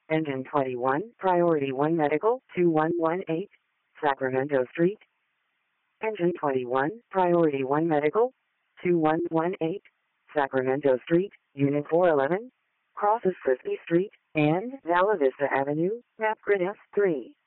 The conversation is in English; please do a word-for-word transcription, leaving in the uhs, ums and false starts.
Engine twenty-one, Priority one Medical, two one one eight, Sacramento Street. Engine twenty-one, Priority one Medical, two one one eight, Sacramento Street, Unit four eleven, crosses Frisbee Street and Vala Vista Avenue, map grid F three.